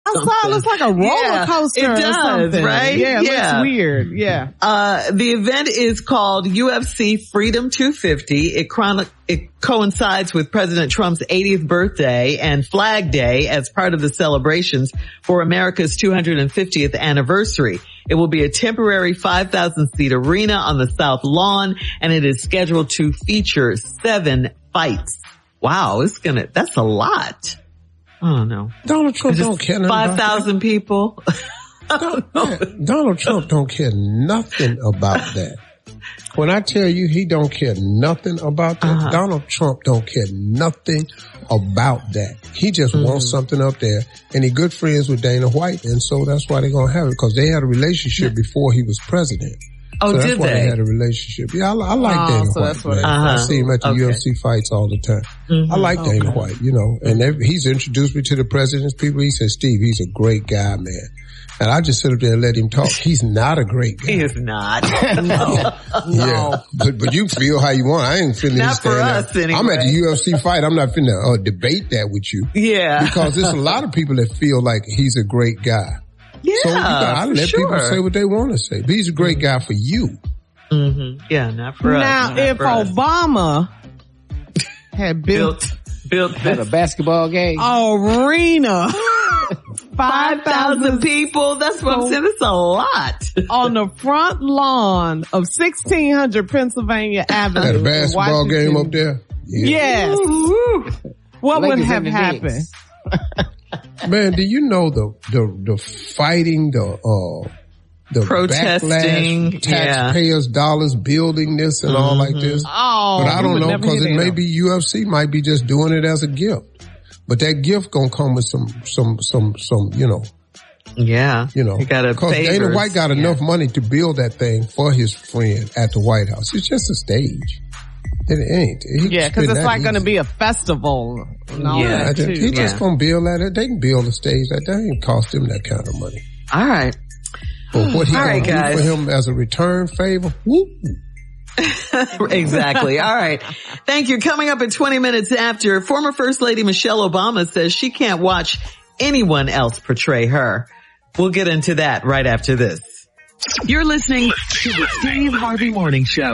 outside looks like a roller coaster. It does, or something. right? Yeah, it looks weird. Yeah. The event is called UFC Freedom 250. It coincides with President Trump's 80th birthday and Flag Day as part of the celebrations for America's 250th anniversary. It will be a temporary 5,000-seat arena on the South Lawn, and it is scheduled to feature 7 fights. Wow, that's a lot. Oh no. Donald Trump don't care nothing 5,000 people. Donald Trump don't care nothing about that. When I tell you he don't care nothing about that, Donald Trump don't care nothing about that. He just wants something up there, and he good friends with Dana White, and so that's why they're gonna have it, because they had a relationship before he was president. Oh, so that's did why they? had a relationship. Yeah, I like Dana White. That's what I see him at the UFC fights all the time. I like Dana White, and he's introduced me to the president's people. He said, Steve, he's a great guy, man. And I just sit up there and let him talk. He's not a great guy. He is not. No. Yeah. But you feel how you want. I ain't feeling not for us anyway. I'm at the UFC fight. I'm not finna debate that with you. Yeah. Because there's a lot of people that feel like he's a great guy. Yeah. So I let people say what they want to say. But he's a great guy for you. Mm-hmm. Yeah, not for us. Now, if Obama had built a basketball game, arena, 5,000 people. That's what I'm saying. It's a lot. On the front lawn of 1600 Pennsylvania Avenue. Had a basketball game up there? Yeah. Yes. What would have happened? Man, do you know the fighting, the protesting, backlash, taxpayers' dollars building this and all like this? Oh, but I don't know, because it may be UFC might be just doing it as a gift. But that gift gonna come with some, Yeah. You gotta because Dana White got enough money to build that thing for his friend at the White House. It's just a stage. It ain't. Because it's like going to be a festival. He just gonna build that. They can build a stage that ain't cost him that kind of money. All right. But what he gonna do for him as a return favor? Whoop. Exactly. All right. Thank you. Coming up at 20 minutes after, former First Lady Michelle Obama says she can't watch anyone else portray her. We'll get into that right after this. You're listening to the Steve Harvey Morning Show.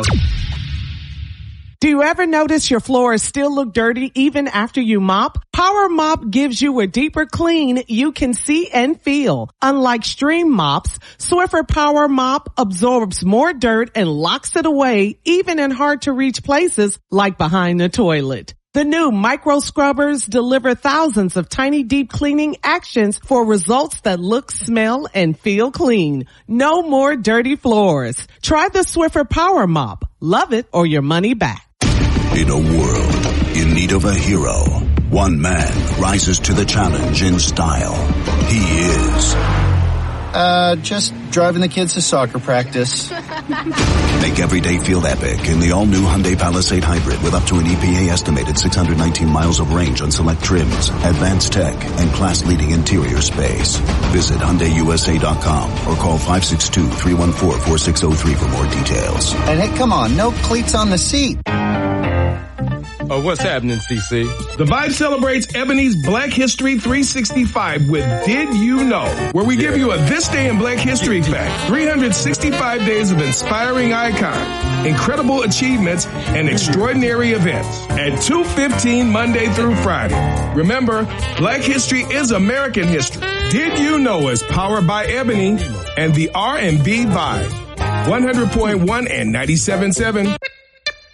Do you ever notice your floors still look dirty even after you mop? Power Mop gives you a deeper clean you can see and feel. Unlike stream mops, Swiffer Power Mop absorbs more dirt and locks it away even in hard to reach places like behind the toilet. The new micro scrubbers deliver thousands of tiny deep cleaning actions for results that look, smell, and feel clean. No more dirty floors. Try the Swiffer Power Mop. Love it or your money back. In a world in need of a hero, one man rises to the challenge in style. He is... just driving the kids to soccer practice. Make every day feel epic in the all-new Hyundai Palisade Hybrid with up to an EPA estimated 619 miles of range on select trims, advanced tech, and class-leading interior space. Visit HyundaiUSA.com or call 562-314-4603 for more details. And hey, come on, no cleats on the seat. What's happening, CC? The Vibe celebrates Ebony's Black History 365 with Did You Know, where we give you a This Day in Black History fact. 365 days of inspiring icons, incredible achievements, and extraordinary events at 2:15 Monday through Friday. Remember, Black History is American history. Did You Know is powered by Ebony and the R&B Vibe. 100.1 and 97.7.